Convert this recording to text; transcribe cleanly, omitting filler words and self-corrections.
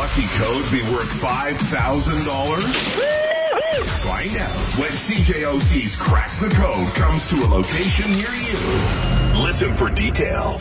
lucky code be worth $5,000? Find out when CJOC's Crack the Code comes to a location near you. Listen for details.